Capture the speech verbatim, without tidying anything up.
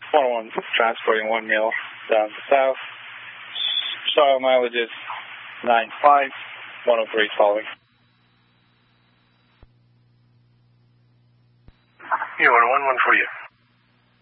one oh one transporting one mil down to south. Soil mileage is nine five, one oh three following. Yeah, one oh one, one for you.